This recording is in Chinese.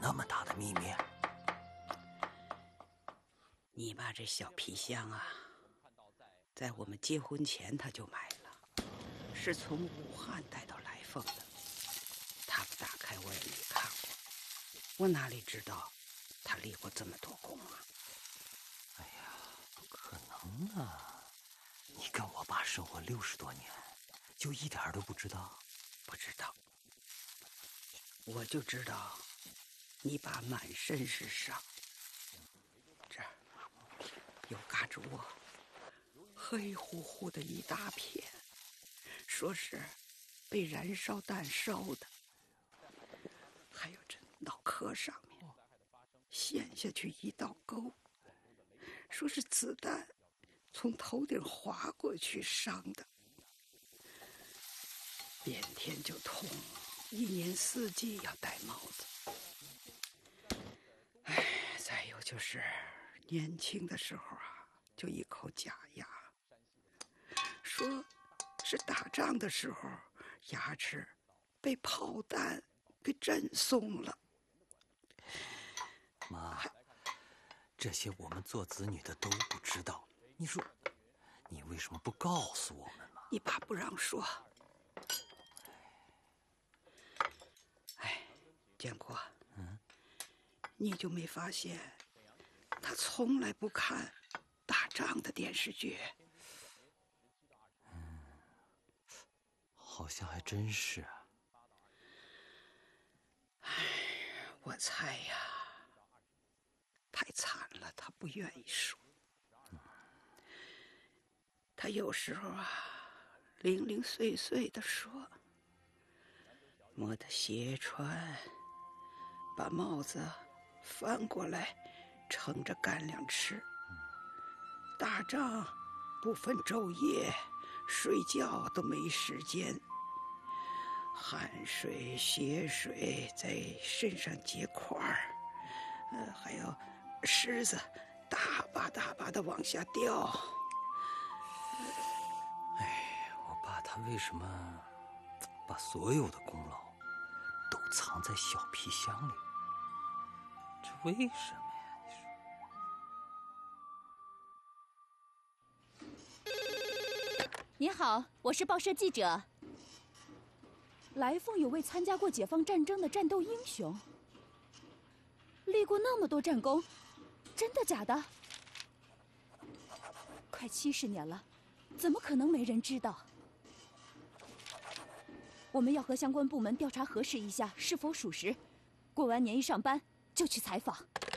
那么大的秘密？ 你爸这小皮箱啊，在我们结婚前他就买了，是从武汉带到来凤的。他不打开我也没看过，我哪里知道他立过这么多功啊？ 哎呀，不可能啊！你跟我爸生活60多年，就一点都不知道？ 不知道，我就知道你爸满身是伤，这儿有嘎吱窝，黑乎乎的一大片，说是被燃烧弹烧的。还有这脑壳上面陷下去一道沟，说是子弹从头顶划过去伤的。变天就痛，一年四季要戴帽子。哎，再有就是年轻的时候啊，就一口假牙，说是打仗的时候牙齿被炮弹给震松了。 妈，这些我们做子女的都不知道，你说你为什么不告诉我们嘛？ 你爸不让说。建国，你就没发现他从来不看打仗的电视剧？ 好像还真是啊。 我猜呀，太惨了，他不愿意说。他有时候啊，零零碎碎的说，摸着鞋穿，把帽子翻过来盛着干粮吃。打仗不分昼夜，睡觉都没时间，汗水血水在身上结块儿，还有虱子大把大把的往下掉。 我爸他为什么把所有的功劳都藏在小皮箱里？这为什么呀？你说。 您好，我是报社记者。来凤有位参加过解放战争的战斗英雄，立过那么多战功，真的假的？快70年了，怎么可能没人知道？我们要和相关部门调查核实一下是否属实，过完年一上班就去采访。